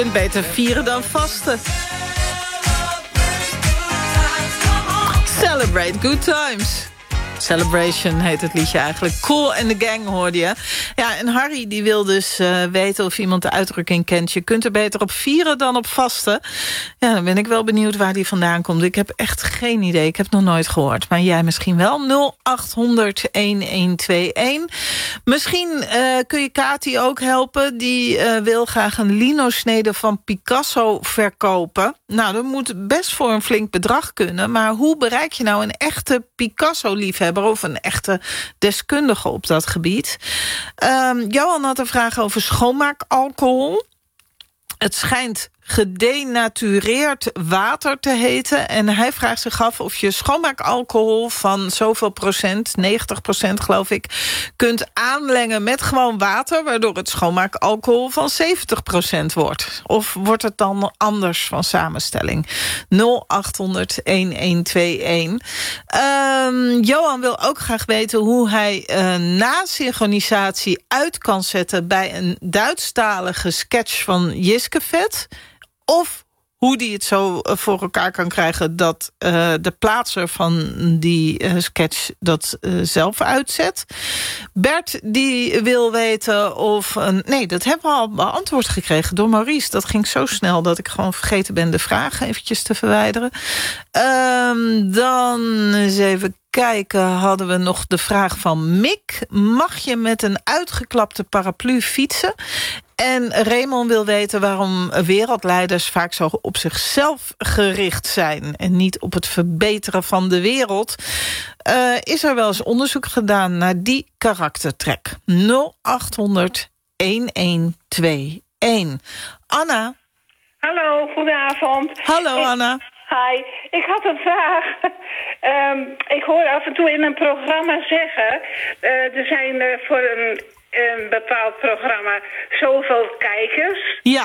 kunt beter vieren dan vasten. Celebrate good times. Celebration heet het liedje eigenlijk. Cool and the Gang hoorde je. Ja, en Harry die wil dus weten of iemand de uitdrukking kent. Je kunt er beter op vieren dan op vasten. Ja, dan ben ik wel benieuwd waar die vandaan komt. Ik heb echt geen idee. Ik heb het nog nooit gehoord. Maar jij misschien wel. 0800-1121. Misschien kun je Kati ook helpen. Die wil graag een lino-snede van Picasso verkopen. Nou, dat moet best voor een flink bedrag kunnen. Maar hoe bereik je nou een echte Picasso-liefhebber of een echte deskundige op dat gebied? Johan had een vraag over schoonmaakalcohol. Het schijnt gedenatureerd water te heten. En hij vraagt zich af of je schoonmaakalcohol van zoveel procent, 90% geloof ik, kunt aanlengen met gewoon water, waardoor het schoonmaakalcohol van 70% wordt. Of wordt het dan anders van samenstelling? 0800-1121. Johan wil ook graag weten hoe hij na synchronisatie uit kan zetten bij een Duitsstalige sketch van Jiske Vet. Of hoe die het zo voor elkaar kan krijgen dat de plaatser van die sketch dat zelf uitzet. Bert die wil weten of... nee, dat hebben we al beantwoord gekregen door Maurice. Dat ging zo snel dat ik gewoon vergeten ben de vraag eventjes te verwijderen. Dan eens even kijken, hadden we nog de vraag van Mick. Mag je met een uitgeklapte paraplu fietsen? En Raymond wil weten waarom wereldleiders vaak zo op zichzelf gericht zijn en niet op het verbeteren van de wereld. Is er wel eens onderzoek gedaan naar die karaktertrek? 0800-1121. Anna. Hallo, goedenavond. Hallo Anna. Hi, ik had een vraag. Ik hoor af en toe in een programma zeggen, er zijn voor een bepaald programma zoveel kijkers. Ja.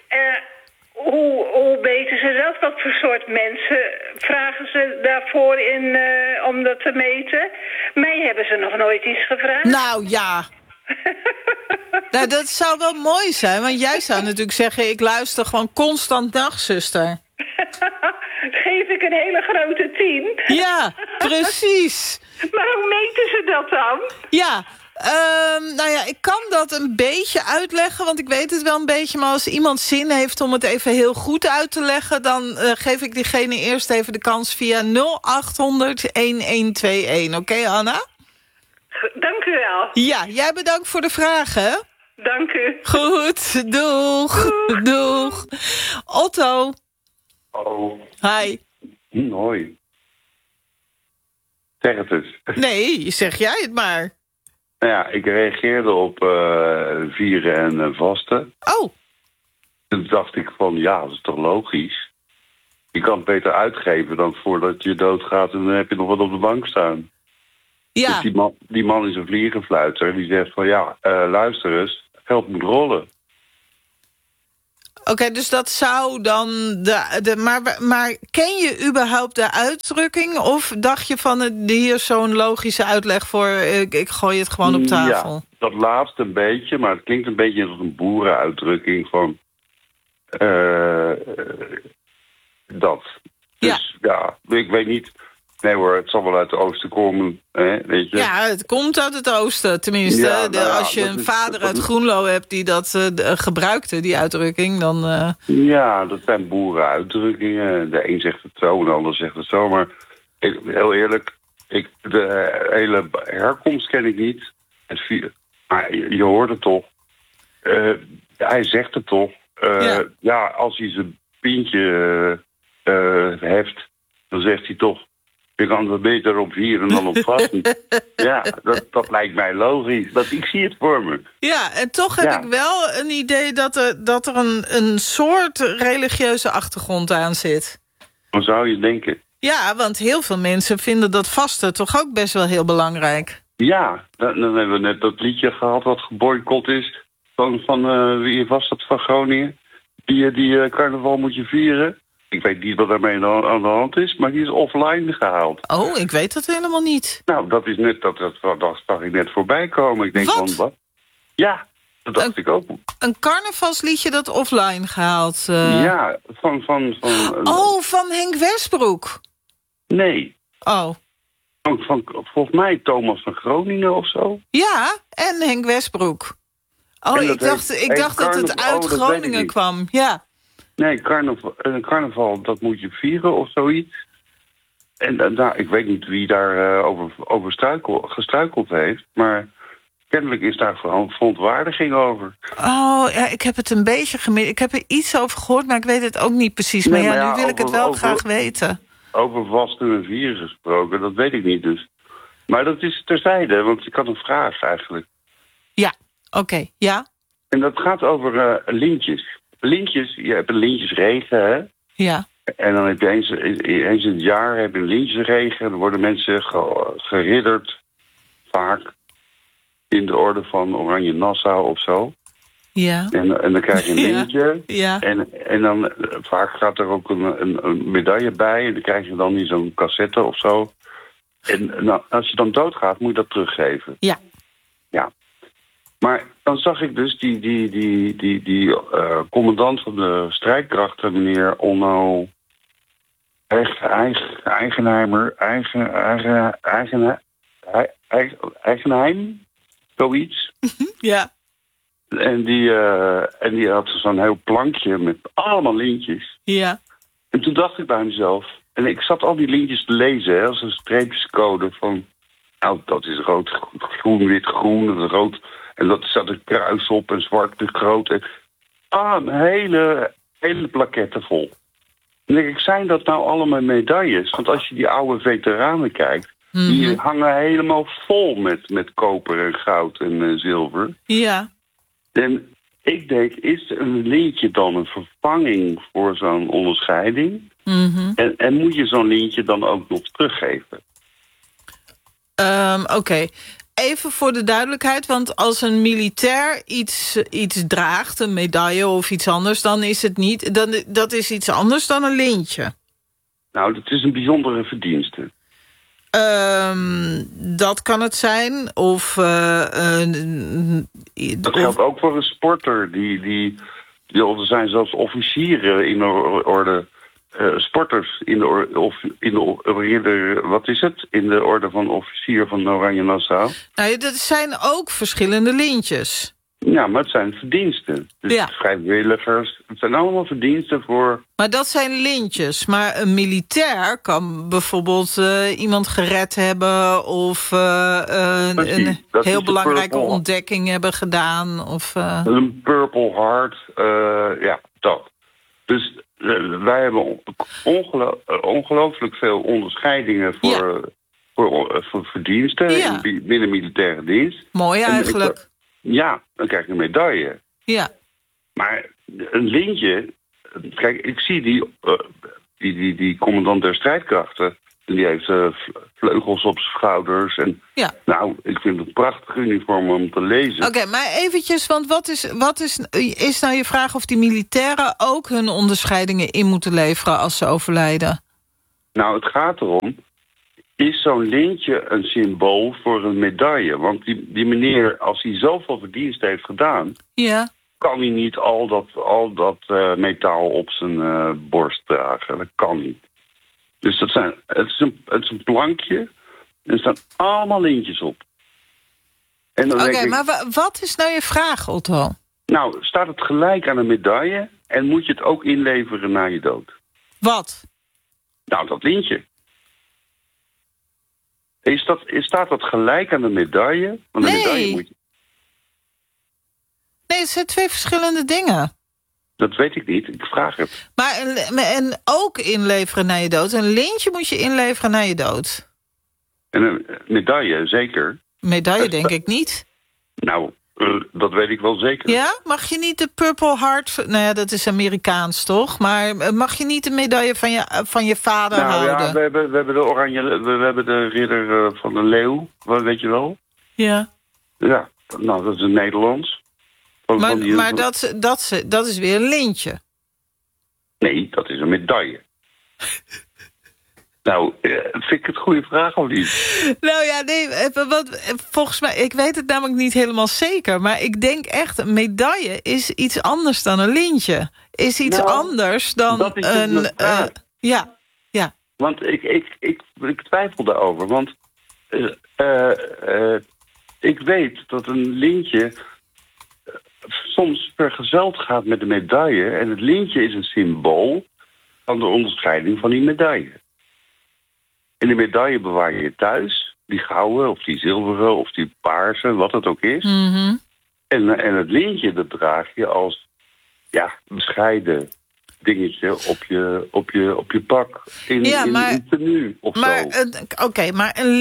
Hoe weten ze dat? Wat voor soort mensen vragen ze daarvoor in om dat te meten? Mij hebben ze nog nooit iets gevraagd. Nou ja. Nou, dat zou wel mooi zijn, want jij zou natuurlijk zeggen, ik luister gewoon constant Nachtzuster. Geef ik een hele grote 10? Ja, precies. Maar hoe meten ze dat dan? Ja, nou ja, ik kan dat een beetje uitleggen, want ik weet het wel een beetje. Maar als iemand zin heeft om het even heel goed uit te leggen, dan geef ik diegene eerst even de kans via 0800-1121. Oké, Anna? Dank u wel. Ja, jij bedankt voor de vragen. Dank u. Goed, doeg. Doeg. Otto. Hallo. Hi. Hoi. Zeg het eens. Nee, zeg jij het maar. Nou ja, ik reageerde op vieren en vasten. Oh. Toen dacht ik van, ja, dat is toch logisch. Je kan het beter uitgeven dan voordat je doodgaat en dan heb je nog wat op de bank staan. Ja. Dus die man is een vliegenfluiter. Die zegt van, ja, luister eens, geld moet rollen. Oké, dus dat zou dan... Maar ken je überhaupt de uitdrukking? Of dacht je van hier zo'n logische uitleg voor... Ik gooi het gewoon op tafel? Ja, dat laatste een beetje. Maar het klinkt een beetje als een boerenuitdrukking van... dat. Dus ja, ik weet niet... Nee hoor, het zal wel uit het oosten komen, weet je. Ja, het komt uit het oosten, tenminste. Ja, als je een vader uit Groenlo hebt die dat gebruikte, die uitdrukking, dan... Ja, dat zijn boerenuitdrukkingen. De een zegt het zo en de ander zegt het zo. Maar heel eerlijk, de hele herkomst ken ik niet. Maar je hoort het toch. Hij zegt het toch. Ja, als hij zijn pintje heft, dan zegt hij toch... Je kan er beter op vieren dan op vasten. Ja, dat lijkt mij logisch. Ik zie het voor me. Ja, en toch heb ik wel een idee dat er een soort religieuze achtergrond aan zit. Wat zou je denken? Ja, want heel veel mensen vinden dat vasten toch ook best wel heel belangrijk. Ja, dan hebben we net dat liedje gehad wat geboycott is. Van wie was dat van Groningen? Die carnaval moet je vieren. Ik weet niet wat daarmee aan de hand is, maar die is offline gehaald. Oh, ik weet dat helemaal niet. Nou, dat is net, dat zag ik net voorbij komen. Ik denk van, wat? Ja, Dat dacht ik ook. Een carnavalsliedje dat offline gehaald. Ja, van van Henk Westbroek. Nee. Oh. Volgens mij Thomas van Groningen of zo. Ja, en Henk Westbroek. Oh, ik dacht dat het uit Groningen kwam. Ja. Nee, carnaval, dat moet je vieren of zoiets. En ik weet niet wie daar over gestruikeld heeft, maar kennelijk is daar gewoon verontwaardiging over. Oh, ja, ik heb het een beetje gemist. Ik heb er iets over gehoord, maar ik weet het ook niet precies. Maar nu wil ik het wel graag weten. Over vasten en vieren gesproken, dat weet ik niet dus. Maar dat is terzijde, want ik had een vraag eigenlijk. Ja, oké, ja. En dat gaat over lintjes. Lintjes, je hebt een lintjesregen, hè? Ja. En dan heb je eens in het jaar heb je een lintjesregen. Dan worden mensen geridderd, vaak, in de orde van Oranje Nassau of zo. Ja. En dan krijg je een lintje. Ja. En dan vaak gaat er ook een medaille bij. En dan krijg je dan in zo'n cassette of zo. En als je dan doodgaat, moet je dat teruggeven. Ja. Ja. Maar dan zag ik dus die commandant van de strijdkrachten, meneer Onno Eigenheim, zoiets. Ja. En die had zo'n heel plankje met allemaal lintjes. Ja. En toen dacht ik bij mezelf, en ik zat al die lintjes te lezen, hè, als een streepjescode van, nou, dat is rood, groen, wit, groen, dat is rood. En dat staat een kruis op en zwart en groot. Een hele plaketten vol. En denk ik, zijn dat nou allemaal medailles? Want als je die oude veteranen kijkt, die hangen helemaal vol met koper en goud en zilver. Ja. En ik denk, is een lintje dan een vervanging voor zo'n onderscheiding? En moet je zo'n lintje dan ook nog teruggeven? Oké. Even voor de duidelijkheid, want als een militair iets draagt, een medaille of iets anders, dan is het niet, dat is iets anders dan een lintje. Nou, dat is een bijzondere verdienste. Dat kan het zijn, of dat geldt ook voor een sporter. Er zijn zelfs officieren in de orde, sporters in de orde van officier van Oranje Nassau. Nou, dat zijn ook verschillende lintjes. Ja, maar het zijn verdiensten. Dus vrijwilligers, het zijn allemaal verdiensten voor. Maar dat zijn lintjes. Maar een militair kan bijvoorbeeld iemand gered hebben, of een heel belangrijke ontdekking hebben gedaan. Of een Purple Heart, ja, dat. Dus wij hebben ongelooflijk veel onderscheidingen voor verdiensten binnen militaire dienst. Mooi eigenlijk. Ja, dan krijg je een medaille. Ja. Maar een lintje. Kijk, ik zie die commandant der strijdkrachten. Die heeft vleugels op zijn schouders. En nou, ik vind het een prachtig uniform om te lezen. Oké, maar eventjes, want wat is nou je vraag of die militairen ook hun onderscheidingen in moeten leveren als ze overlijden? Nou, het gaat erom, is zo'n lintje een symbool voor een medaille? Want die meneer, als hij zoveel verdienst heeft gedaan, kan hij niet al dat metaal op zijn borst dragen. Dat kan niet. Dus het is een plankje. Er staan allemaal lintjes op. Oké, maar wat is nou je vraag, Otto? Nou, staat het gelijk aan een medaille en moet je het ook inleveren na je dood? Wat? Nou, dat lintje. Staat dat gelijk aan een medaille? Want een medaille moet je. Nee, het zijn twee verschillende dingen. Dat weet ik niet, ik vraag het. Maar en ook inleveren na je dood. Een lintje moet je inleveren na je dood. En een medaille, zeker. Medaille denk ik niet. Nou, dat weet ik wel zeker. Ja? Mag je niet de Purple Heart... Nou ja, dat is Amerikaans, toch? Maar mag je niet de medaille van je vader houden? Ja, we hebben de oranje... We hebben de ridder van de leeuw, weet je wel? Ja. Ja, nou, dat is een Nederlands. Maar dat is weer een lintje. Nee, dat is een medaille. Nou, vind ik het goede vraag of niet? Nou ja, nee, volgens mij, ik weet het namelijk niet helemaal zeker, maar ik denk echt, een medaille is iets anders dan een lintje. Is iets anders dan dat is een... ja. Want ik twijfel daarover, want ik weet dat een lintje soms vergezeld gaat met een medaille. En het lintje is een symbool van de onderscheiding van die medaille. En die medaille bewaar je thuis. Die gouden of die zilveren of die paarse, wat het ook is. Mm-hmm. En het lintje, dat draag je als bescheiden dingetje op je pak. In tenue of maar, zo. Oké, maar een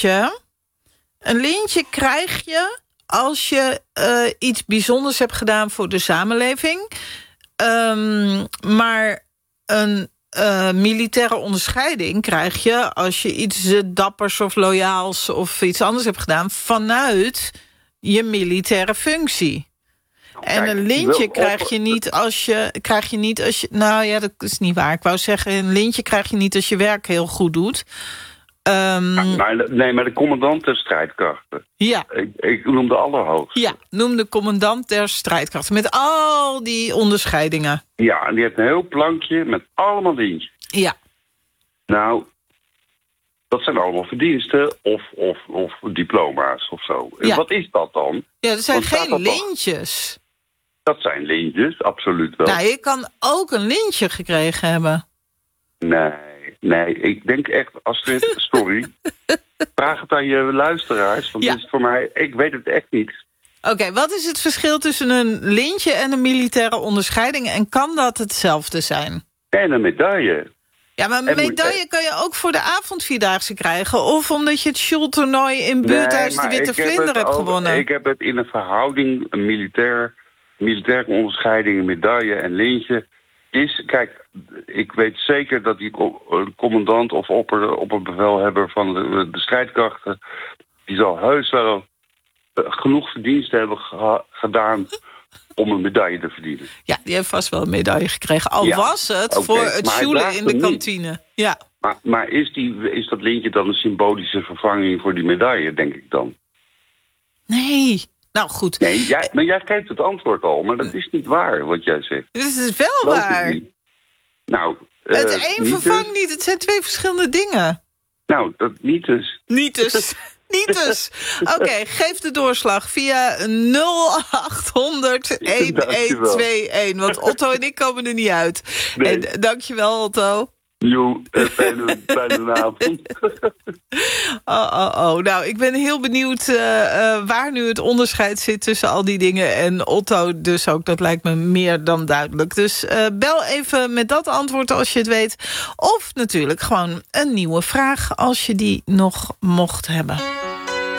lintje krijg je als je iets bijzonders hebt gedaan voor de samenleving. Maar een militaire onderscheiding krijg je als je iets dappers of loyaals of iets anders hebt gedaan vanuit je militaire functie. En een lintje krijg je niet als je... Nou ja, dat is niet waar. Ik wou zeggen, een lintje krijg je niet als je werk heel goed doet. Maar de commandant der strijdkrachten. Ja. Ik noem de allerhoogste. Ja, noem de commandant der strijdkrachten. Met al die onderscheidingen. Ja, en die heeft een heel plankje met allemaal lintjes. Ja. Nou, dat zijn allemaal verdiensten of diploma's of zo. En ja. Wat is dat dan? Ja, er zijn geen lintjes. Dat zijn lintjes, absoluut wel. Nou, je kan ook een lintje gekregen hebben. Nee, ik denk echt, Astrid, sorry. Vraag het aan je luisteraars, want dit is voor mij, ik weet het echt niet. Oké, wat is het verschil tussen een lintje en een militaire onderscheiding? En kan dat hetzelfde zijn? En een medaille. Ja, maar een medaille kan je ook voor de avondvierdaagse krijgen. Of omdat je het Schultoernooi in Buurthuis de Witte Vlinder hebt gewonnen. Ik heb het in een verhouding, een militaire onderscheiding, een medaille en lintje is... Kijk, ik weet zeker dat die commandant of opperbevelhebber van de strijdkrachten... die zal heus wel genoeg verdiensten hebben gedaan om een medaille te verdienen. Ja, die heeft vast wel een medaille gekregen. Al was het voor het sjoelen in de kantine. Ja. Maar is dat lintje dan een symbolische vervanging voor die medaille, denk ik dan? Nee. Nou, goed. Nee, jij geeft het antwoord al, maar dat is niet waar, wat jij zegt. Dit is wel waar. Nou, het een vervangt niet. Het zijn twee verschillende dingen. Nou, dat niet dus. Niet dus. Niet dus. Oké, geef de doorslag via 0800-1121. Want Otto en ik komen er niet uit. Nee. En dankjewel, Otto. Jo, fijne avond. Nou, ik ben heel benieuwd waar nu het onderscheid zit tussen al die dingen. En Otto dus ook, dat lijkt me meer dan duidelijk. Dus bel even met dat antwoord als je het weet. Of natuurlijk gewoon een nieuwe vraag als je die nog mocht hebben.